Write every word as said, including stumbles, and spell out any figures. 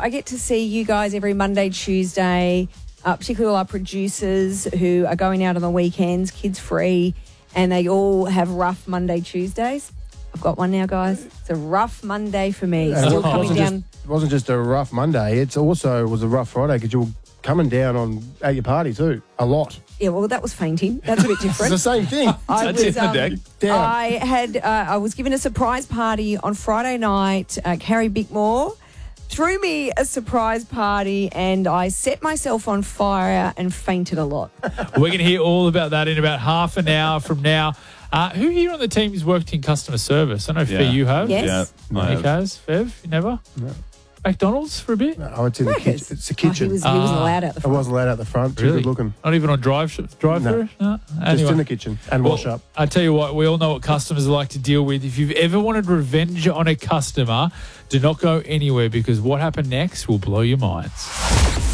I get to see you guys every Monday, Tuesday, uh, particularly all our producers who are going out on the weekends, kids free, and they all have rough Monday, Tuesdays. I've got one now, guys. It's a rough Monday for me. And Still it coming wasn't down. Just, it wasn't just a rough Monday. It's also was a rough Friday because you were coming down on at your party too a lot. Yeah, well, that was fainting. That's a bit It's different. the same thing. I That's was, in the um, deck. Down. I had, uh, I was given a surprise party on Friday night. Uh, Carrie Bickmore threw me a surprise party, and I set myself on fire and fainted a lot. We're going to hear all about that in about half an hour from now. Uh, who here on the team has worked in customer service? I know, Yeah. Fee, you have. Yes. Yeah, I Nick have. has. Fev, you never? No. McDonald's for a bit? Oh, it's in the Crackers. kitchen. It's the Oh, he kitchen. was, he wasn't Ah. allowed out the I front. wasn't allowed out the front. Too Really? good looking. Not even on drive drive through? No. Just Anyway. in the kitchen and Well, wash up. I tell you what, we all know what customers like to deal with. If you've ever wanted revenge on a customer, do not go anywhere because what happened next will blow your minds.